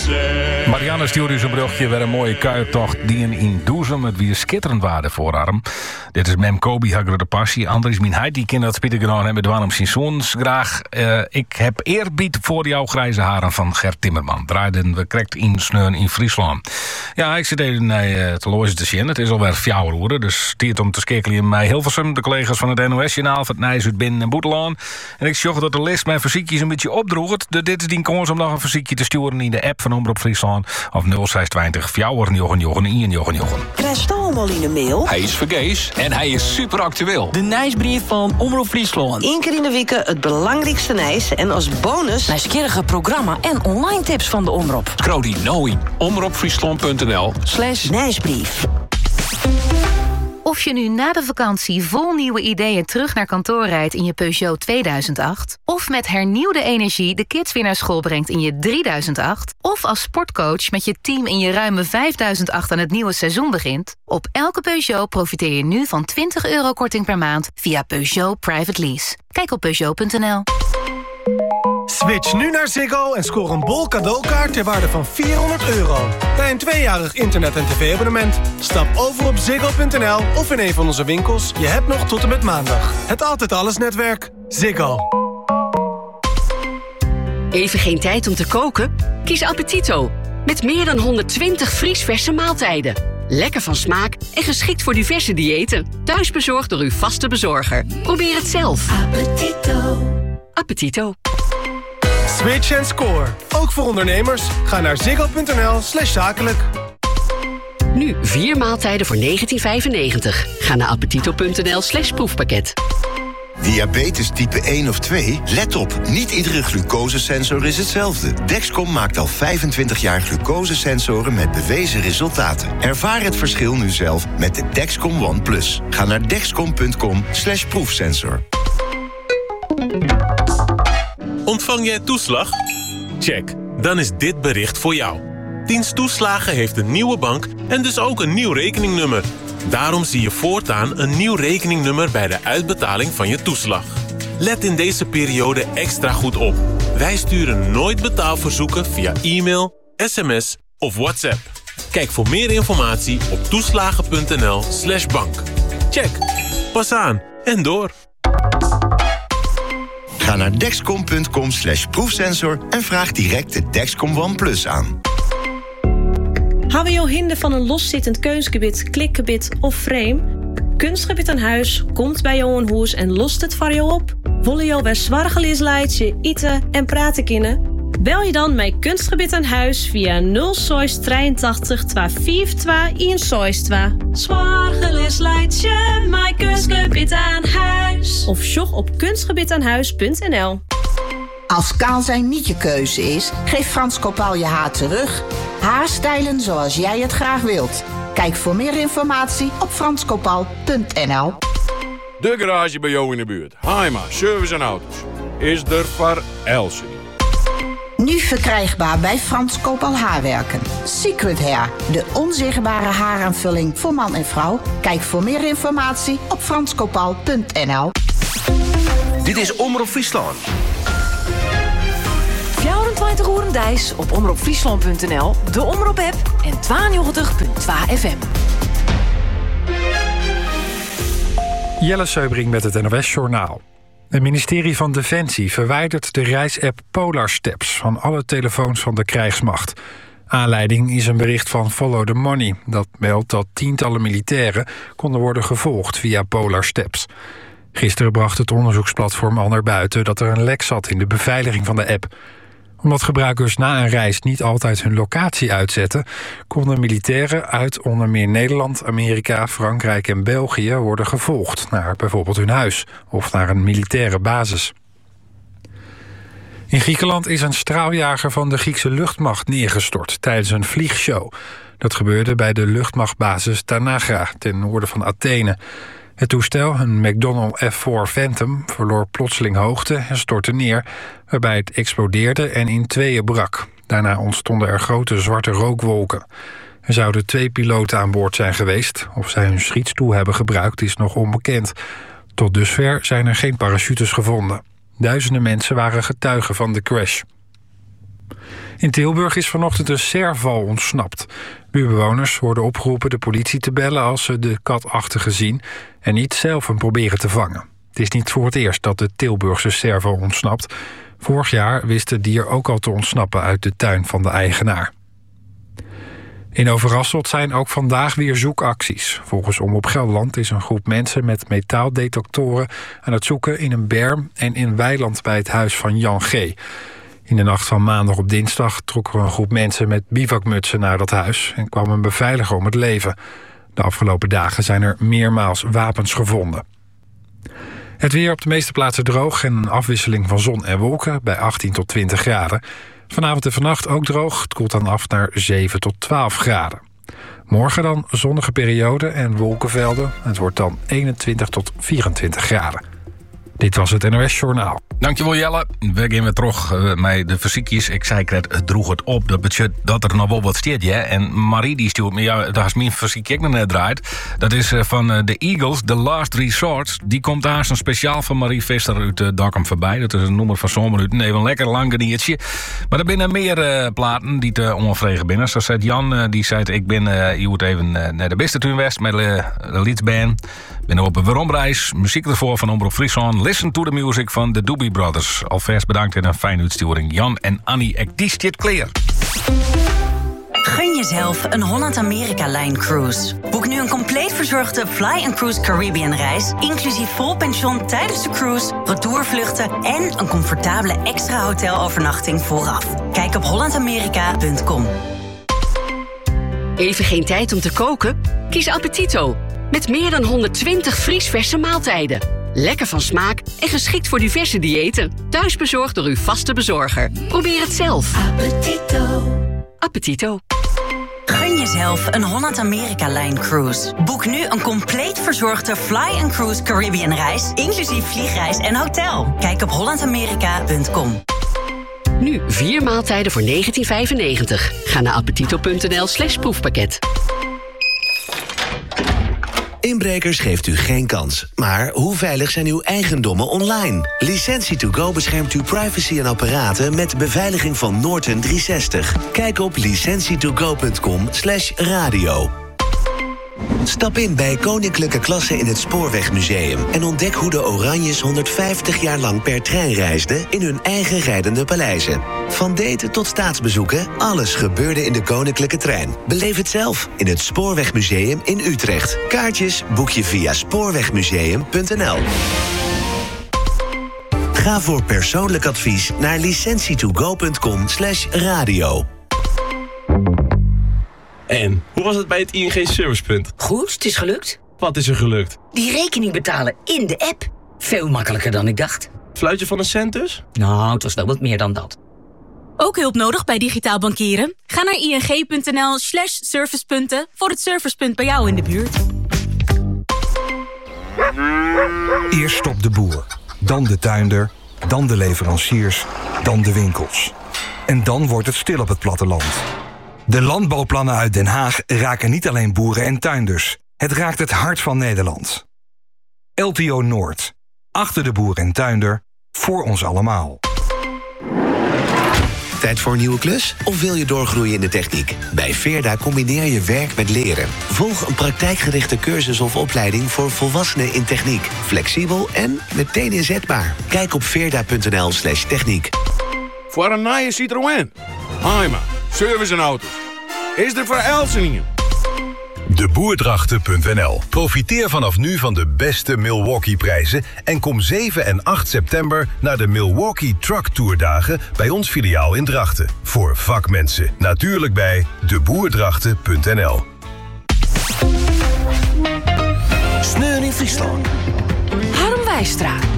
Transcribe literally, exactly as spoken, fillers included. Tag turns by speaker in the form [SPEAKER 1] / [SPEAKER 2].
[SPEAKER 1] Marianne stuurde een berichtje weer een mooie kuiertocht die in Doezum het weer schitterend waarde voorarm. Dit is Mem Kobi, Hagre de Passie. Andries Min Heid, die kinderen dat spitten gedaan hebben, dwaan om zijn zoons graag. Uh, ik heb eerbied voor jouw grijze haren van Gert Timmerman. Draaiden we correct in Sneun in Friesland. Ja, ik zit even naar uh, te lozen te zien. Het is alweer vier uur, dus stiert om te skekelen in mij Hilversum. De collega's van het N O S-journaal, van het Nijs uit Binnen en Boetelaan. En ik zag dat de list mijn fysiekjes een beetje opdroeg. De, dit is die kans om nog een fysiekje te sturen in de app van Omroep Friesland. Of nul zes twintig vier negen negen één negen negen.
[SPEAKER 2] Krijg je allemaal in de mail?
[SPEAKER 3] Hij is vergees en hij is super actueel.
[SPEAKER 4] De Nijsbrief van Omroep Friesland.
[SPEAKER 2] Eén keer in de week het belangrijkste Nijs. En als bonus
[SPEAKER 4] nieuwsgierige programma en online tips van de Omroep.
[SPEAKER 3] Scroll die nou in omroepfriesland.nl
[SPEAKER 2] slash Nijsbrief.
[SPEAKER 5] Of je nu na de vakantie vol nieuwe ideeën terug naar kantoor rijdt in je Peugeot tweeduizend acht... of met hernieuwde energie de kids weer naar school brengt in je drieduizend acht... of als sportcoach met je team in je ruime vijfduizend acht aan het nieuwe seizoen begint... op elke Peugeot profiteer je nu van twintig euro korting per maand via Peugeot Private Lease. Kijk op Peugeot punt n l.
[SPEAKER 6] Switch nu naar Ziggo en scoor een bol cadeaukaart ter waarde van vierhonderd euro. Bij een tweejarig internet- en tv-abonnement. Stap over op ziggo punt n l of in een van onze winkels. Je hebt nog tot en met maandag. Het Altijd Alles netwerk. Ziggo.
[SPEAKER 7] Even geen tijd om te koken? Kies Appetito. Met meer dan honderdtwintig vriesverse maaltijden. Lekker van smaak en geschikt voor diverse diëten. Thuisbezorgd door uw vaste bezorger. Probeer het zelf. Appetito. Appetito.
[SPEAKER 6] Switch en score. Ook voor ondernemers. Ga naar ziggo punt n l slash zakelijk.
[SPEAKER 7] Nu vier maaltijden voor negentien vijfennegentig. Ga naar appetito punt n l slash proefpakket.
[SPEAKER 8] Diabetes type één of twee? Let op, niet iedere glucosesensor is hetzelfde. Dexcom maakt al vijfentwintig jaar glucosesensoren met bewezen resultaten. Ervaar het verschil nu zelf met de Dexcom One Plus. Ga naar dexcom punt com slash proefsensor.
[SPEAKER 9] Ontvang jij toeslag? Check, dan is dit bericht voor jou. Dienst Toeslagen heeft een nieuwe bank en dus ook een nieuw rekeningnummer. Daarom zie je voortaan een nieuw rekeningnummer bij de uitbetaling van je toeslag. Let in deze periode extra goed op. Wij sturen nooit betaalverzoeken via e-mail, sms of WhatsApp. Kijk voor meer informatie op toeslagen punt n l slash bank. Check, pas aan en door.
[SPEAKER 8] Ga naar dexcom punt com slash proefsensor en vraag direct de Dexcom One Plus aan.
[SPEAKER 10] Hebben je hinder van een loszittend keusgebied, klikgebied of frame? Kunstgebied aan huis komt bij jou een hoes en lost het voor jou op. Willen jou bij zwargelisleidje, eten en praten kunnen? Bel je dan met Kunstgebied aan huis via nul zes drieëntachtig tweehonderdvijfentwintig eenenzestig. Zwargelisleidje, mijn Kunstgebied aan huis. Of sjog op kunstgebied aan huis punt n l.
[SPEAKER 11] Als kaal zijn niet je keuze is, geef Frans Kopaal je haar terug. Haarstijlen zoals jij het graag wilt. Kijk voor meer informatie op frans kopaal punt n l.
[SPEAKER 12] De garage bij jou in de buurt. Haima Service en Auto's. Is er voor Elsie.
[SPEAKER 11] Nu verkrijgbaar bij Frans Kopaal Haarwerken. Secret Hair, de onzichtbare haaraanvulling voor man en vrouw. Kijk voor meer informatie op frans kopaal punt n l.
[SPEAKER 13] Dit is Omroep Friesland.
[SPEAKER 4] vierentwintig uur Dijs op omroepfriesland punt n l, de Omroep-app en tweeënnegentig punt twee F M.
[SPEAKER 14] Jelle Seubring met het N O S-journaal. Het ministerie van Defensie verwijdert de reisapp Polar Steps van alle telefoons van de krijgsmacht. Aanleiding is een bericht van Follow the Money. Dat meldt dat tientallen militairen konden worden gevolgd via Polar Steps. Gisteren bracht het onderzoeksplatform al naar buiten dat er een lek zat in de beveiliging van de app. Omdat gebruikers na een reis niet altijd hun locatie uitzetten, konden militairen uit onder meer Nederland, Amerika, Frankrijk en België worden gevolgd naar bijvoorbeeld hun huis of naar een militaire basis. In Griekenland is een straaljager van de Griekse luchtmacht neergestort tijdens een vliegshow. Dat gebeurde bij de luchtmachtbasis Tanagra ten noorden van Athene. Het toestel, een McDonnell F vier Phantom, verloor plotseling hoogte en stortte neer, waarbij het explodeerde en in tweeën brak. Daarna ontstonden er grote zwarte rookwolken. Er zouden twee piloten aan boord zijn geweest. Of zij hun schietstoel hebben gebruikt is nog onbekend. Tot dusver zijn er geen parachutes gevonden. Duizenden mensen waren getuigen van de crash. In Tilburg is vanochtend een serval ontsnapt. Buurbewoners worden opgeroepen de politie te bellen als ze de katachtige zien en niet zelf hem proberen te vangen. Het is niet voor het eerst dat de Tilburgse serval ontsnapt. Vorig jaar wist het dier ook al te ontsnappen uit de tuin van de eigenaar. In Overasselt zijn ook vandaag weer zoekacties. Volgens Omroep Gelderland is een groep mensen met metaaldetectoren aan het zoeken in een berm en in een weiland bij het huis van Jan G. In de nacht van maandag op dinsdag trok er een groep mensen met bivakmutsen naar dat huis en kwam een beveiliger om het leven. De afgelopen dagen zijn er meermaals wapens gevonden. Het weer op de meeste plaatsen droog en een afwisseling van zon en wolken bij achttien tot twintig graden. Vanavond en vannacht ook droog. Het koelt dan af naar zeven tot twaalf graden. Morgen dan zonnige periode en wolkenvelden. Het wordt dan eenentwintig tot vierentwintig graden. Dit was het N O S Journaal.
[SPEAKER 1] Dankjewel Jelle. We gaan weer terug uh, met de fysiekjes. Ik zei het, het droeg het op. Dat betekent dat er nog wel wat steert, ja. En Marie die stuurt me, ja, daar is mijn fysiek ik nog net draait. Dat is uh, van uh, de Eagles, The Last Resort. Die komt aan zo'n speciaal van Marie Visser uit uh, Dokkum voorbij. Dat is een nummer van zomerminuten. Even een lekker lang geniertje. Maar er binnen meer uh, platen die te onvregen binnen. Zo zei Jan, uh, die zei, ik ben, uh, je moet even uh, naar de beste tuin west met uh, de Lidsband. Ben op een weeromreis. Muziek ervoor van Omroep Friesland. Listen to the music van de Doobie Brothers. Alvast bedankt en een fijne uitsturing. Jan en Annie, ik die stiet clear.
[SPEAKER 15] Gun jezelf een Holland-Amerika-lijn-cruise. Boek nu een compleet verzorgde Fly-and-Cruise Caribbean-reis... inclusief vol pension tijdens de cruise, retourvluchten... en een comfortabele extra hotelovernachting vooraf. Kijk op holland amerika punt com.
[SPEAKER 7] Even geen tijd om te koken? Kies Appetito. Met meer dan honderdtwintig vriesverse maaltijden. Lekker van smaak en geschikt voor diverse diëten. Thuis bezorgd door uw vaste bezorger. Probeer het zelf.
[SPEAKER 15] Appetito.
[SPEAKER 7] Appetito.
[SPEAKER 15] Gun jezelf een Holland-Amerika-lijn-cruise. Boek nu een compleet verzorgde Fly-and-Cruise Caribbean-reis... inclusief vliegreis en hotel. Kijk op holland amerika punt com.
[SPEAKER 7] Nu vier maaltijden voor negentien vijfennegentig. Ga naar appetito punt n l slash proefpakket.
[SPEAKER 16] Inbrekers geeft u geen kans. Maar hoe veilig zijn uw eigendommen online? Licentie to go beschermt uw privacy en apparaten... met de beveiliging van Norton driehonderdzestig. Kijk op licentie to go punt com slash radio. Stap in bij Koninklijke Klasse in het Spoorwegmuseum... en ontdek hoe de Oranjes honderdvijftig jaar lang per trein reisden... in hun eigen rijdende paleizen. Van daten tot staatsbezoeken, alles gebeurde in de Koninklijke Trein. Beleef het zelf in het Spoorwegmuseum in Utrecht. Kaartjes boek je via spoorwegmuseum punt n l. Ga voor persoonlijk advies naar licentie to go punt com slash radio.
[SPEAKER 17] En, hoe was het bij het I N G-servicepunt?
[SPEAKER 18] Goed, het is gelukt.
[SPEAKER 17] Wat is er gelukt?
[SPEAKER 18] Die rekening betalen in de app. Veel makkelijker dan ik dacht.
[SPEAKER 17] Fluitje van een cent dus?
[SPEAKER 18] Nou, het was wel wat meer dan dat.
[SPEAKER 19] Ook hulp nodig bij digitaal bankieren? Ga naar ing.nl slash servicepunten voor het servicepunt bij jou in de buurt.
[SPEAKER 20] Eerst stopt de boer, dan de tuinder, dan de leveranciers, dan de winkels. En dan wordt het stil op het platteland. De landbouwplannen uit Den Haag raken niet alleen boeren en tuinders. Het raakt het hart van Nederland. L T O Noord. Achter de boer en tuinder. Voor ons allemaal.
[SPEAKER 16] Tijd voor een nieuwe klus? Of wil je doorgroeien in de techniek? Bij Veerda combineer je werk met leren. Volg een praktijkgerichte cursus of opleiding voor volwassenen in techniek. Flexibel en meteen inzetbaar. Kijk op veerda punt n l slash techniek.
[SPEAKER 12] Voor een nieuwe Citroën. Haima, service en auto's. Is er voor Elseningen?
[SPEAKER 21] de boerdrachten punt n l. Profiteer vanaf nu van de beste Milwaukee-prijzen... en kom zeven en acht september naar de Milwaukee Truck Tour dagen... bij ons filiaal in Drachten. Voor vakmensen. Natuurlijk bij de boerdrachten punt n l.
[SPEAKER 13] Sneeuw in Friesland.
[SPEAKER 4] Harm Wijstra.